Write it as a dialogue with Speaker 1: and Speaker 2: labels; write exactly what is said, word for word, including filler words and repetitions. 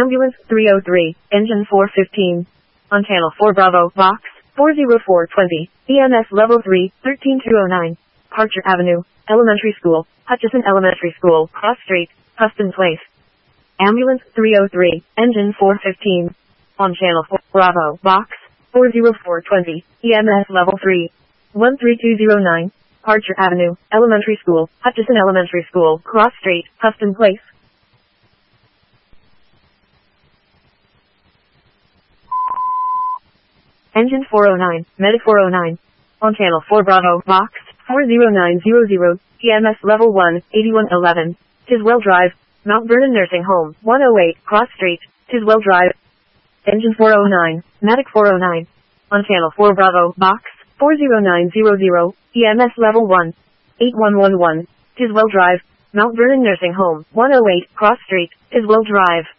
Speaker 1: Ambulance three oh three, engine four fifteen. On channel four Bravo, box four oh four twenty, E M S level three, thirteen two oh nine. Parcher Avenue, Elementary School, Hutchison Elementary School, Cross Street, Huston Place. Ambulance three oh three, engine four fifteen. On channel four Bravo, box four oh four twenty, E M S level three, one three two oh nine. Parcher Avenue, Elementary School, Hutchison Elementary School, Cross Street, Huston Place. Engine four oh nine, Medic four oh nine. On channel four Bravo, box four oh nine hundred, E M S level one, eighty-one eleven. Tiswell Drive, Mount Vernon Nursing Home, one oh eight, Cross Street, Tiswell Drive. Engine four oh nine, Medic four oh nine. On channel four Bravo, box four oh nine hundred, E M S level one, eighty-one eleven. Tiswell Drive, Mount Vernon Nursing Home, one oh eight, Cross Street, Tiswell Drive.